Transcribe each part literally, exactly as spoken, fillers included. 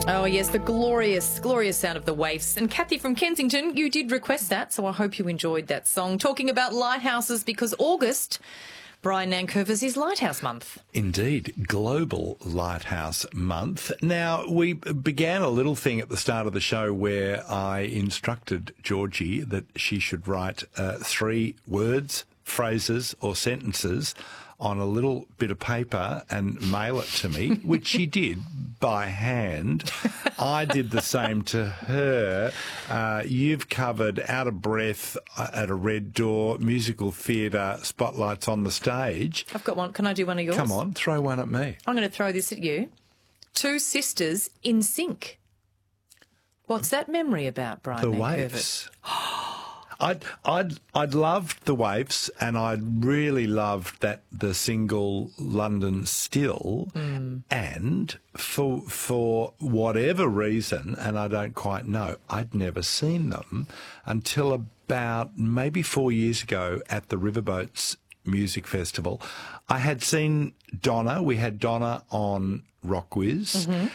Oh, yes, the glorious, glorious sound of the waves. And Kathy from Kensington, you did request that, so I hope you enjoyed that song. Talking about lighthouses, because August, Brian Nankervis, is Lighthouse Month. Indeed, Global Lighthouse Month. Now, we began a little thing at the start of the show where I instructed Georgie that she should write uh, three words, phrases or sentences on a little bit of paper and mail it to me, which she did by hand. I did the same to her. Uh, you've covered Out of Breath at a Red Door, musical theatre, Spotlights on the Stage. I've got one. Can I do one of yours? Come on, throw one at me. I'm going to throw this at you. Two sisters in sync. What's that memory about, Brian? The Waves. I'd, I'd, I'd loved The Waves, and I'd really loved that the single London Still, mm. and for for whatever reason, and I don't quite know, I'd never seen them until about maybe four years ago at the Riverboats Music Festival. I had seen Donna. We had Donna on Rockwiz, mm-hmm.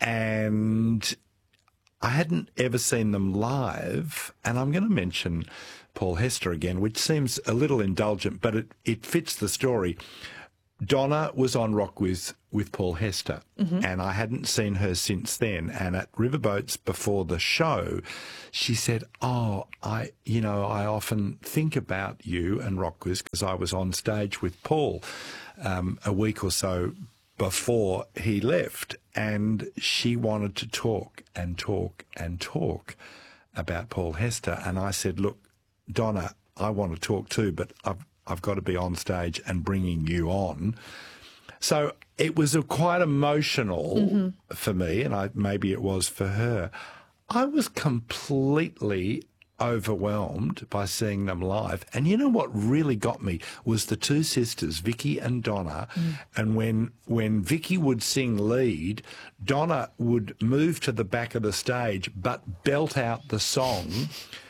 and I hadn't ever seen them live, and I'm going to mention Paul Hester again, which seems a little indulgent, but it, it fits the story. Donna was on Rockwiz with Paul Hester, mm-hmm. and I hadn't seen her since then. And at Riverboats before the show, she said, oh, I, you know, I often think about you and Rockwiz because I was on stage with Paul um, a week or so before he left, and she wanted to talk and talk and talk about Paul Hester. And I said, look, Donna, I want to talk too, but I've, I've got to be on stage and bringing you on. So it was a quite emotional mm-hmm. for me, and I, maybe it was for her. I was completely overwhelmed by seeing them live. And you know what really got me was the two sisters, Vicky and Donna. Mm. And when when Vicky would sing lead, Donna would move to the back of the stage but belt out the song,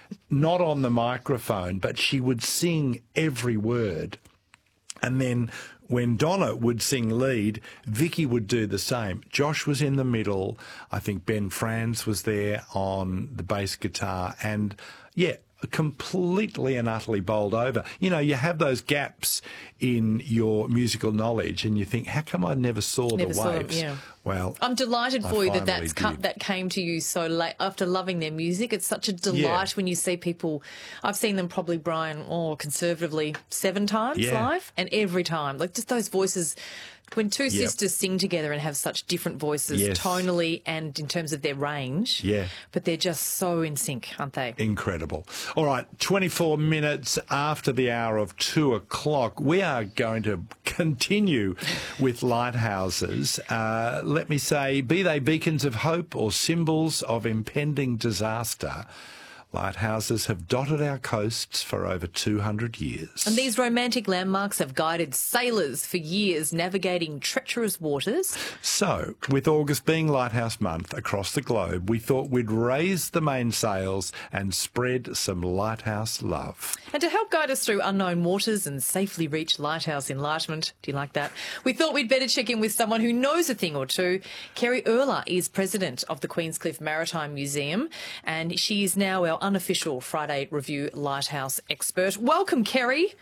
not on the microphone, but she would sing every word. And then when Donna would sing lead, Vicky would do the same. Josh was in the middle. I think Ben Franz was there on the bass guitar. And, yeah, completely and utterly bowled over. You know, you have those gaps in your musical knowledge and you think, how come I never saw never the saw Waves? Them, yeah. Well, I'm delighted for I you that that's come, did. that came to you so late after loving their music. It's such a delight Yeah. when you see people. I've seen them probably, Brian, or conservatively seven times Yeah. live, and every time, like just those voices. When two Yep. sisters sing together and have such different voices, Yes. tonally and in terms of their range, Yeah. but they're just so in sync, aren't they? Incredible. All right, twenty-four minutes after the hour of two o'clock, we are going to continue with lighthouses. Uh, let me say, be they beacons of hope or symbols of impending disaster, lighthouses have dotted our coasts for over two hundred years. And these romantic landmarks have guided sailors for years navigating treacherous waters. So, with August being Lighthouse Month across the globe, we thought we'd raise the mainsails and spread some lighthouse love. And to help guide us through unknown waters and safely reach lighthouse enlightenment, do you like that? We thought we'd better check in with someone who knows a thing or two. Kerry Erler is president of the Queenscliff Maritime Museum, and she is now our unofficial Friday Review Lighthouse expert. Welcome, Kerry.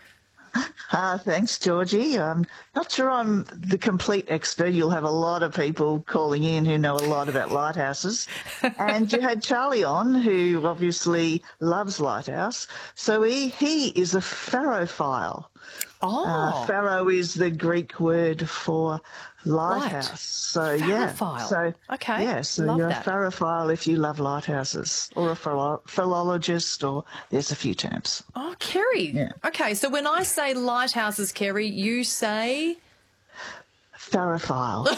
Uh, thanks, Georgie. I'm not sure I'm the complete expert. You'll have a lot of people calling in who know a lot about lighthouses. And you had Charlie on, who obviously loves Lighthouse. So he, he is a pharophile. Oh. Uh, pharaoh is the Greek word for lighthouse. Right. So, yeah. Pharophile. So, okay. Yeah, so Love you're that. a pharophile if you love lighthouses, or a philo- philologist, or there's a few terms. Oh, Kerry. Yeah. Okay, so when I say lighthouses, Kerry, you say? Pharophile.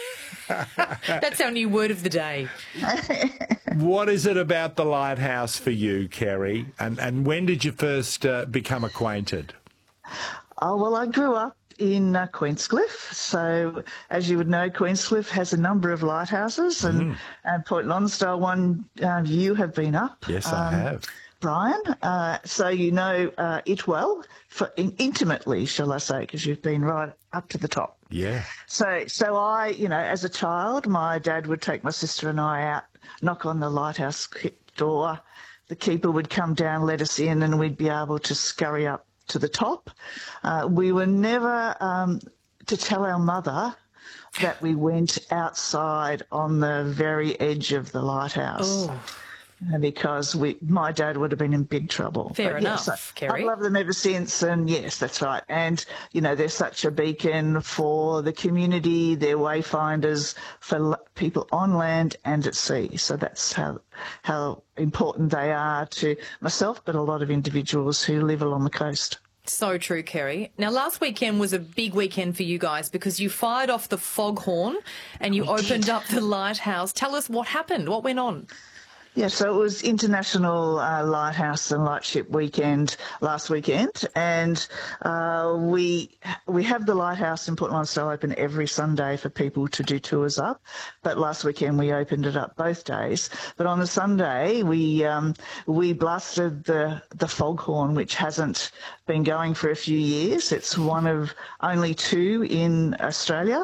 That's our new word of the day. What is it about the lighthouse for you, Kerry? And, and when did you first uh, become acquainted? Oh, well, I grew up in uh, Queenscliff. So, as you would know, Queenscliff has a number of lighthouses, and, Mm. and Point Lonsdale one, uh, you have been up. Yes, I Um, have. Brian. Uh, so you know uh, it well, for, in, intimately, shall I say, because you've been right up to the top. Yeah. So, so I, you know, as a child, my dad would take my sister and I out, knock on the lighthouse door. The keeper would come down, let us in, and we'd be able to scurry up to the top. Uh, we were never um, to tell our mother that we went outside on the very edge of the lighthouse. Oh. Because we, my dad would have been in big trouble. Fair But enough, yes, Kerry. I've loved them ever since, and yes, that's right. And, you know, they're such a beacon for the community. They're wayfinders for l- people on land and at sea. So that's how how important they are to myself, but a lot of individuals who live along the coast. So true, Kerry. Now, last weekend was a big weekend for you guys because you fired off the foghorn and you opened up the lighthouse. Tell us what happened. What went on? Yeah, so it was International uh, Lighthouse and Lightship Weekend last weekend, and uh, we we have the lighthouse in Port Lonsdale open every Sunday for people to do tours up. But last weekend we opened it up both days. But on the Sunday we um, we blasted the the foghorn, which hasn't been going for a few years. It's one of only two in Australia.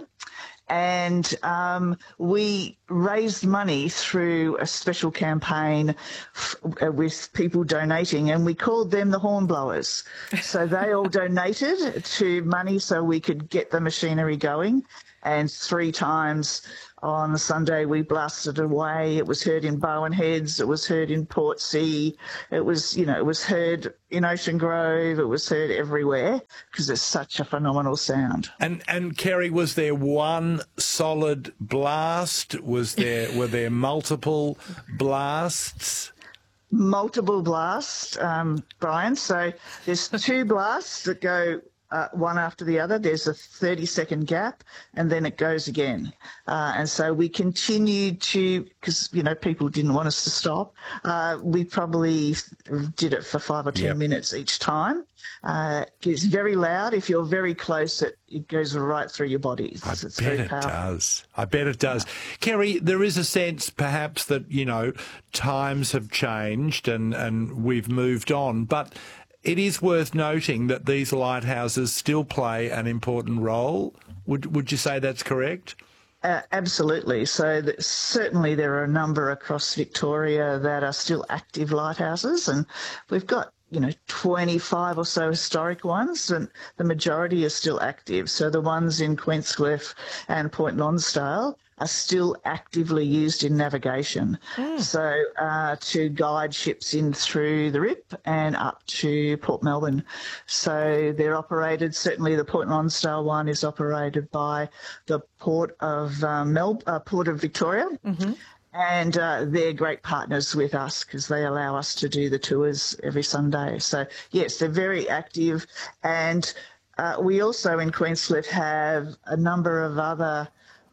And um, we raised money through a special campaign f- with people donating, and we called them the Hornblowers. So they all donated to money so we could get the machinery going. And three times on Sunday we blasted away. It was heard in Bowen Heads. It was heard in Portsea. It was, you know, it was heard in Ocean Grove. It was heard everywhere because it's such a phenomenal sound. And and Kerry, was there one solid blast? Was there were there multiple blasts? Multiple blasts, um, Brian. So there's two blasts that go Uh, one after the other. There's a thirty second gap and then it goes again. Uh, and so we continued to, because, you know, people didn't want us to stop. Uh, we probably did it for five or ten Yep. minutes each time. Uh, it's very loud. If you're very close, it, it goes right through your body. I It's, it's bet very it powerful. does. I bet it does. Kerry, there is a sense perhaps that, you know, times have changed and, and we've moved on, but it is worth noting that these lighthouses still play an important role. Would would you say that's correct? Uh, absolutely. So that certainly there are a number across Victoria that are still active lighthouses, and we've got, you know, twenty-five or so historic ones, and the majority are still active. So the ones in Queenscliff and Point Lonsdale are still actively used in navigation. Mm. So uh, to guide ships in through the Rip and up to Port Melbourne. So they're operated, certainly the Point Lonsdale one is operated by the Port of um, Mel- uh, Port of Victoria. Mm-hmm. And uh, they're great partners with us because they allow us to do the tours every Sunday. So, yes, they're very active. And uh, we also in Queenscliff have a number of other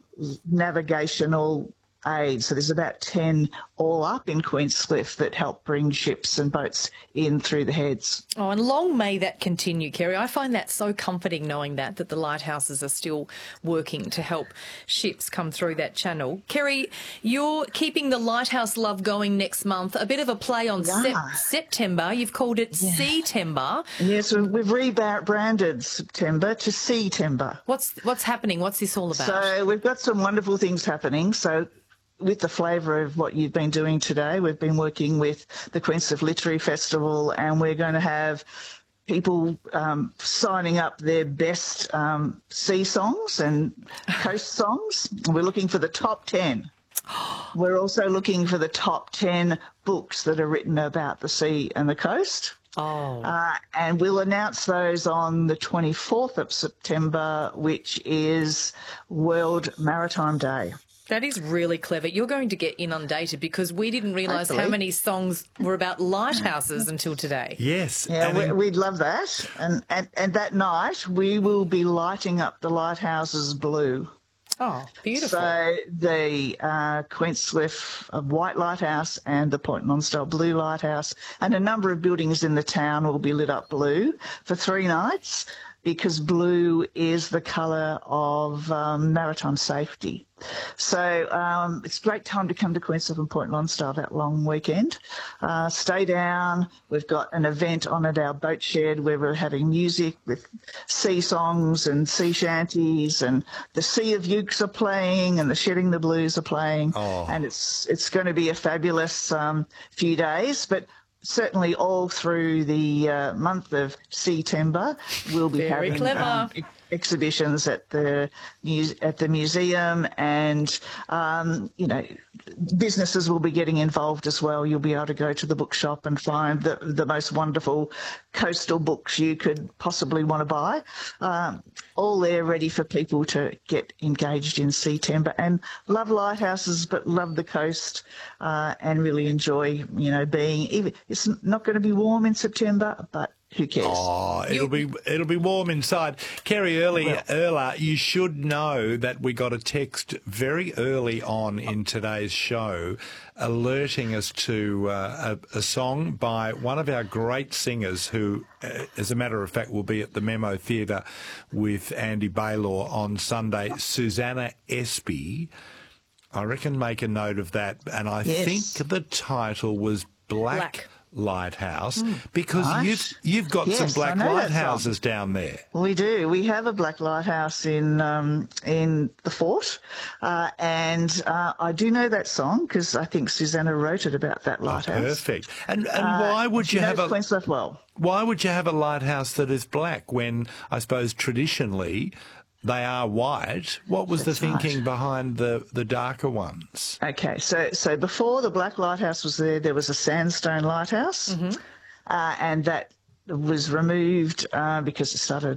navigational aids. So there's about ten all up in Queenscliff that help bring ships and boats in through the heads. Oh, and long may that continue, Kerry. I find that so comforting knowing that, that the lighthouses are still working to help ships come through that channel. Kerry, you're keeping the lighthouse love going next month. A bit of a play on Yeah. sep- September. You've called it Yeah. Sea-tember. Yes, we've we've rebranded September to Sea-tember. What's, what's happening? What's this all about? So we've got some wonderful things happening. So with the flavour of what you've been doing today, we've been working with the Queenscliff Literary Festival, and we're going to have people um, signing up their best um, sea songs and coast songs. We're looking for the top ten. We're also looking for the top ten books that are written about the sea and the coast. Oh. Uh, and we'll announce those on the twenty-fourth of September, which is World Maritime Day. That is really clever. You're going to get inundated because we didn't realise how Hopefully. many songs were about lighthouses until today. Yes. Yeah, and we, in- we'd love that. And, and and that night we will be lighting up the lighthouses blue. Oh, beautiful. So the uh, Queenscliff uh, White Lighthouse and the Point Lonsdale Blue Lighthouse and a number of buildings in the town will be lit up blue for three nights. because blue is the colour of um, maritime safety. So um, it's a great time to come to Queen Sylvan Point Lonsdale that long weekend. Uh, stay down. We've got an event on at our boat shed where we're having music with sea songs and sea shanties, and the Sea of Ukes are playing and the Shedding the Blues are playing. Oh. And it's it's going to be a fabulous um, few days. But certainly all through the uh, month of September, we'll be Very having clever. um, ex- exhibitions at the muse- at the museum, and um, you know, businesses will be getting involved as well. You'll be able to go to the bookshop and find the the most wonderful coastal books you could possibly want to buy. Um, all there ready for people to get engaged in September and love lighthouses, but love the coast uh, and really enjoy, you know, being. Even it's not going to be warm in September, but who cares? Oh, it'll be it'll be warm inside. Kerry Early, Well. Erla, you should know that we got a text very early on in today's show alerting us to uh, a, a song by one of our great singers who, uh, as a matter of fact, will be at the Memo Theatre with Andy Baylor on Sunday, Susanna Espy. I reckon make a note of that. And I Yes. think the title was Black, Black. Lighthouse, because Nice. you've you've got Yes, some I black know that lighthouses down there. We do. We have a black lighthouse in um, in the fort, uh, and uh, I do know that song because I think Susanna wrote it about that lighthouse. Perfect. And and Uh, why would she you have knows a Queensland well? why would you have a lighthouse that is black when I suppose traditionally they are white? What was That's the thinking right. behind the the darker ones? Okay, so so before the black lighthouse was there, there was a sandstone lighthouse, uh, and that was removed uh, because it started